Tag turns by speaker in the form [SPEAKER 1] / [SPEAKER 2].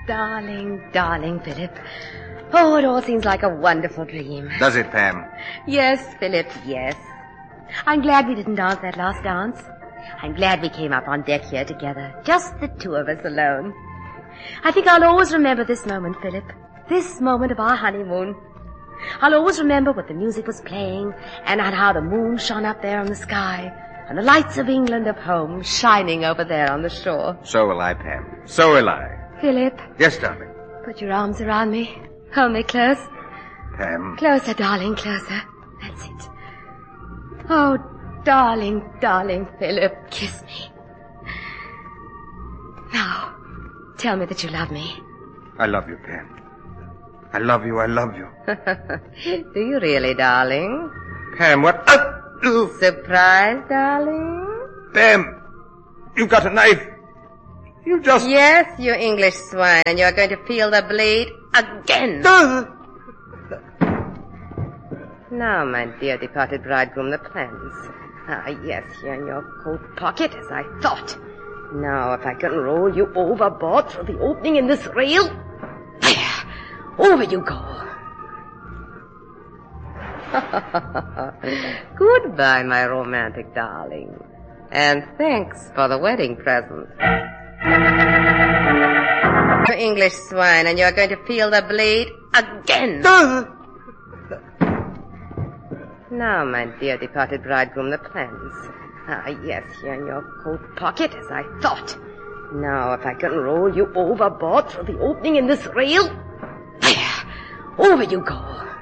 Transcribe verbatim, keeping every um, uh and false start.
[SPEAKER 1] darling, darling Philip. Oh, it all seems like a wonderful dream.
[SPEAKER 2] Does it, Pam?
[SPEAKER 1] Yes, Philip, yes. I'm glad we didn't dance that last dance. I'm glad we came up on deck here together, just the two of us alone. I think I'll always remember this moment, Philip. This moment of our honeymoon. I'll always remember what the music was playing and how the moon shone up there on the sky and the lights of England of home shining over there on the shore.
[SPEAKER 2] So will I, Pam. So will I.
[SPEAKER 1] Philip.
[SPEAKER 2] Yes, darling.
[SPEAKER 1] Put your arms around me. Hold me close.
[SPEAKER 2] Pam.
[SPEAKER 1] Closer, darling, closer. That's it. Oh, darling, darling Philip, kiss me. Now, tell me that you love me.
[SPEAKER 2] I love you, Pam. I love you, I love you.
[SPEAKER 1] Do you really, darling?
[SPEAKER 2] Pam, what? Uh, uh.
[SPEAKER 1] Surprise, darling?
[SPEAKER 2] Pam, you've got a knife. You just...
[SPEAKER 1] Yes, you English swine, and you're going to feel the blade again.
[SPEAKER 2] Uh.
[SPEAKER 1] Now, my dear departed bridegroom, the plans. Ah, yes, here in your coat pocket, as I thought. Now, if I can roll you overboard through the opening in this rail... There! Over you go. Goodbye, my romantic darling. And thanks for the wedding present. You English swine, and you're going to feel the blade again.
[SPEAKER 2] Uh.
[SPEAKER 1] Now, my dear departed bridegroom, the plans. Ah, yes, here in your coat pocket, as I thought. Now, if I can roll you overboard through the opening in this rail... There! Over you go.